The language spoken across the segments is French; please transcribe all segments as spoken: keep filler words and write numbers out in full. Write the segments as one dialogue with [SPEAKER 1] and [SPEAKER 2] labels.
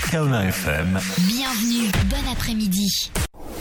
[SPEAKER 1] Kaolin F M.
[SPEAKER 2] Bienvenue, bon après-midi.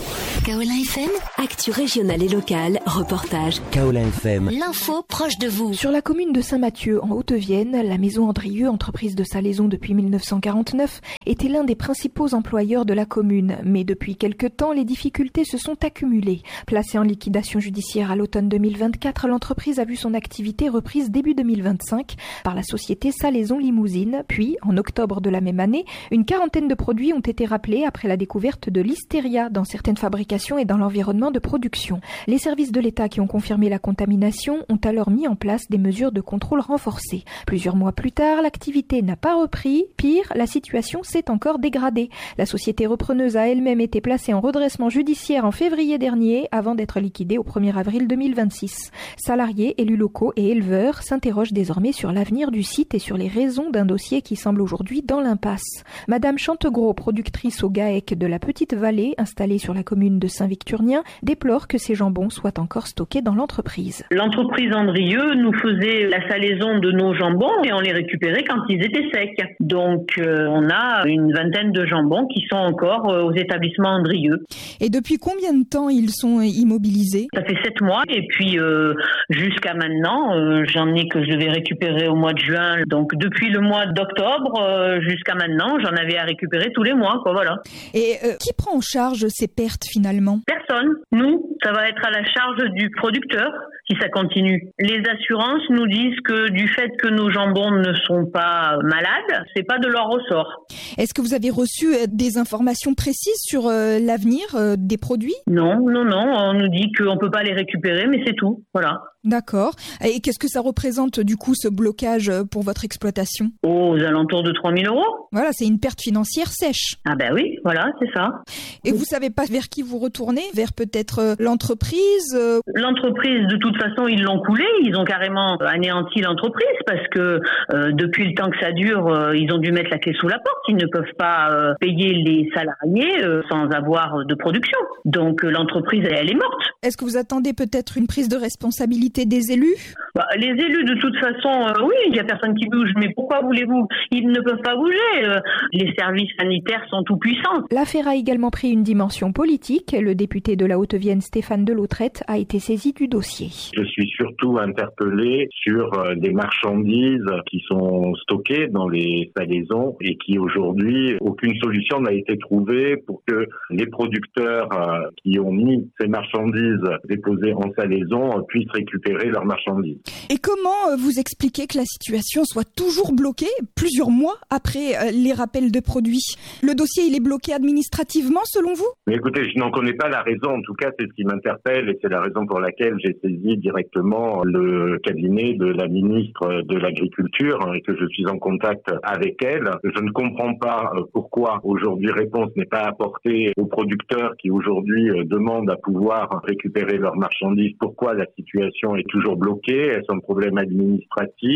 [SPEAKER 2] Kaolin F M,
[SPEAKER 3] actu régionale et locale, reportage.
[SPEAKER 4] Kaolin F M,
[SPEAKER 2] l'info proche de vous.
[SPEAKER 5] Sur la commune de Saint-Mathieu, en Haute-Vienne, la maison Andrieux, entreprise de salaison depuis mille neuf cent quarante-neuf, était l'un des principaux employeurs de la commune. Mais depuis quelque temps, les difficultés se sont accumulées. Placée en liquidation judiciaire à l'automne deux mille vingt-quatre, l'entreprise a vu son activité reprise début deux mille vingt-cinq par la société Salaison Limousine. Puis, en octobre de la même année, une quarantaine de produits ont été rappelés après la découverte de listeria dans certaines fabrications et dans l'environnement de production. Les services de l'État qui ont confirmé la contamination ont alors mis en place des mesures de contrôle renforcées. Plusieurs mois plus tard, l'activité n'a pas repris. Pire, la situation s'est encore dégradée. La société repreneuse a elle-même été placée en redressement judiciaire en février dernier avant d'être liquidée au premier avril deux mille vingt-six. Salariés, élus locaux et éleveurs s'interrogent désormais sur l'avenir du site et sur les raisons d'un dossier qui semble aujourd'hui dans l'impasse. Madame Chantegros, productrice au GAEC de la Petite Vallée, installée sur la commune de Saint-Victurnien, déplore que ces jambons soient encore stockés dans l'entreprise.
[SPEAKER 6] L'entreprise Andrieux nous faisait la salaison de nos jambons et on les récupérait quand ils étaient secs. Donc euh, on a une vingtaine de jambons qui sont encore euh, aux établissements Andrieux.
[SPEAKER 5] Et depuis combien de temps ils sont immobilisés ?
[SPEAKER 6] Ça fait sept mois et puis euh, jusqu'à maintenant, euh, j'en ai que je devais récupérer au mois de juin. Donc depuis le mois d'octobre euh, jusqu'à maintenant, j'en avais à récupérer tous les mois, quoi, voilà.
[SPEAKER 5] Et euh, qui prend en charge ces pertes finalement ?
[SPEAKER 6] Personne. Nous, ça va être à la charge du producteur si ça continue. Les assurances nous disent que du fait que nos jambons ne sont pas malades, c'est pas de leur ressort.
[SPEAKER 5] Est-ce que vous avez reçu des informations précises sur euh, l'avenir euh, des produits ?
[SPEAKER 6] Non, non, non. On nous dit qu'on peut pas les récupérer, mais c'est tout. Voilà.
[SPEAKER 5] D'accord. Et qu'est-ce que ça représente du coup ce blocage pour votre exploitation ?
[SPEAKER 6] Aux alentours de trois mille euros.
[SPEAKER 5] Voilà, c'est une perte financière sèche.
[SPEAKER 6] Ah ben oui, voilà, c'est ça.
[SPEAKER 5] Et vous savez pas vers qui vous retournez ? Vers peut-être euh, l'entreprise euh...
[SPEAKER 6] L'entreprise, de toute façon, ils l'ont coulée. Ils ont carrément anéanti l'entreprise parce que euh, depuis le temps que ça dure, euh, ils ont dû mettre la clé sous la porte. Ils ne peuvent pas euh, payer les salariés euh, sans avoir de production. Donc euh, l'entreprise, elle, elle est morte.
[SPEAKER 5] Est-ce que vous attendez peut-être une prise de responsabilité des élus ?
[SPEAKER 6] Bah, les élus, de toute façon, euh, oui, il n'y a personne qui bouge. Mais pourquoi voulez-vous ? Ils ne peuvent pas bouger. Euh, les services sanitaires sont tout puissants.
[SPEAKER 5] L'affaire a également pris une dimension politique. Le député de la Haute-Vienne, Stéphane Delautrette, a été saisi du dossier.
[SPEAKER 7] Je suis surtout interpellé sur euh, des marchandises qui sont stockées dans les salaisons et qui aujourd'hui, aucune solution n'a été trouvée pour que les producteurs euh, qui ont mis ces marchandises déposées en salaison puissent récupérer leurs marchandises.
[SPEAKER 5] Et comment vous expliquez que la situation soit toujours bloquée plusieurs mois après les rappels de produits ? Le dossier, il est bloqué administrativement selon vous ?
[SPEAKER 7] Mais écoutez, je n'en connais pas la raison. En tout cas, c'est ce qui m'interpelle et c'est la raison pour laquelle j'ai saisi directement le cabinet de la ministre de l'Agriculture et que je suis en contact avec elle. Je ne comprends pas pourquoi aujourd'hui réponse n'est pas apportée aux producteurs qui aujourd'hui demandent à pouvoir récupérer leurs marchandises. Pourquoi la situation est toujours bloquée ? Est-ce un problème administratif ?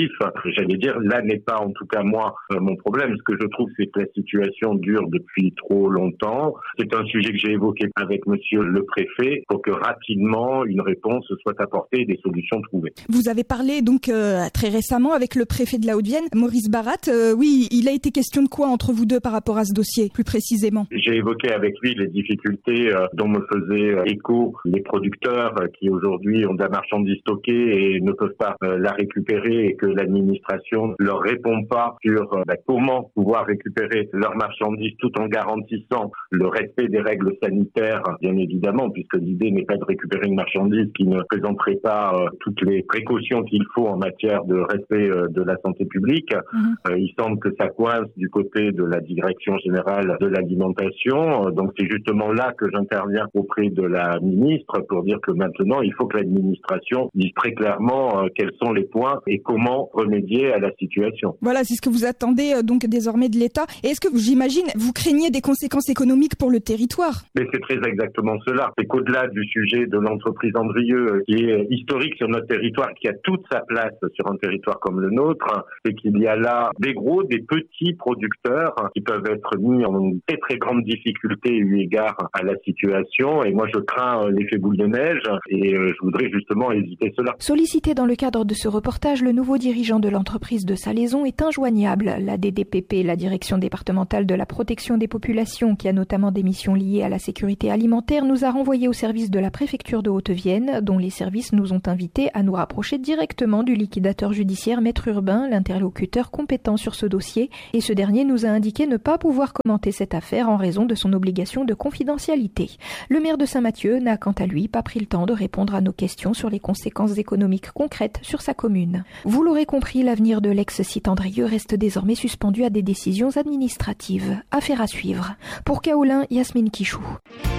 [SPEAKER 7] J'allais dire, là n'est pas en tout cas moi mon problème. Ce que je trouve, c'est que la situation dure depuis trop longtemps. C'est un sujet que j'ai évoqué avec monsieur le préfet pour que rapidement une réponse soit apportée et des solutions trouvées.
[SPEAKER 5] Vous avez parlé donc euh, très récemment avec le préfet de la Haute-Vienne, Maurice Barat. Euh, oui, il a été question de quoi entre vous deux par rapport à ce dossier, plus précisément ?
[SPEAKER 7] J'ai évoqué avec lui les difficultés euh, dont me faisaient euh, écho les producteurs euh, qui aujourd'hui ont de la marchandise stockée et ne peuvent pas euh, la récupérer et que l'administration leur répond pas sur euh, bah, comment pouvoir récupérer leurs marchandises tout en garantissant le respect des règles sanitaires, bien évidemment, puisque l'idée n'est pas de récupérer une marchandise qui ne présenterait pas euh, toutes les précautions qu'il faut en matière de respect euh, de la santé publique. Mmh. Euh, il semble que ça coince du côté de la direction générale de l'alimentation. Euh, donc c'est justement là que j'interviens auprès de la ministre pour dire que maintenant il faut que l'administration dise très clairement euh, quels sont les points et comment remédier à la situation.
[SPEAKER 5] Voilà, c'est ce que vous attendez euh, donc désormais de l'État. Et est-ce que, j'imagine, vous craignez des conséquences économiques pour le territoire ?
[SPEAKER 7] Mais c'est très exactement cela. C'est qu'au-delà du sujet de l'entreprise Andrieux, qui est historique sur notre territoire, qui a toute sa place sur un territoire comme le nôtre, c'est qu'il y a là des gros, des petits producteurs producteurs qui peuvent être mis en très très grande difficulté eu égard à la situation. Et moi, je crains l'effet boule de neige et je voudrais justement éviter cela.
[SPEAKER 5] Sollicité dans le cadre de ce reportage, le nouveau dirigeant de l'entreprise de Salaison est injoignable. La D D P P, la Direction départementale de la protection des populations, qui a notamment des missions liées à la sécurité alimentaire, nous a renvoyé au service de la préfecture de Haute-Vienne, dont les services nous ont invités à nous rapprocher directement du liquidateur judiciaire Maître Urbain, l'interlocuteur compétent sur ce dossier, et ce dernier nous a indiqué ne pas pouvoir commenter cette affaire en raison de son obligation de confidentialité. Le maire de Saint-Mathieu n'a quant à lui pas pris le temps de répondre à nos questions sur les conséquences économiques concrètes sur sa commune. Vous l'aurez compris, l'avenir de l'ex-site Andrieux reste désormais suspendu à des décisions administratives. Affaire à suivre. Pour Kaolin, Yasmine Kichou.